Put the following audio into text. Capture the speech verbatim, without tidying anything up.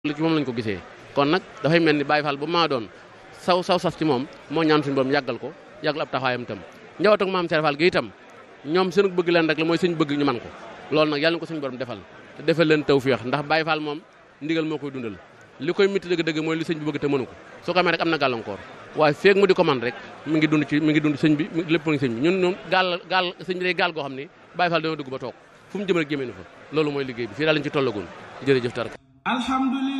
li ci moom lañ ko gisee kon nag dafay mel ni Baye Fall bu maa doon saw saw sas ci moom moo ñaan suñu borom yàggal ko yàggal ab taxawaayam itam njabootu maam Cheikh Fall gi itam ñoom seen bëgg leen rek la mooy suñ bëgg ñu man ko loolu nag yàlla na ko suñu borom defal te defal leen tawfeex ndax Baye Fall moom ndigal moo koy dundal li koy mitti dëgg-dëgg mooy li sëñ bi bëgg te mënu ko su ko amee rek am na gàllankoor waaye feeg mu di ko man rek mi ngi dund ci mi ngi dund sëñ bi lépp ngi sëñ bi ñun ñoom gaal gaal sëñ bi day gaal goo xam ne Baye Fall dañoo dugg ba toog fu mu jëm rek jëmee na fa loolu mooy liggéey bi fii daal lañ ci tollagoon jërëjëf tar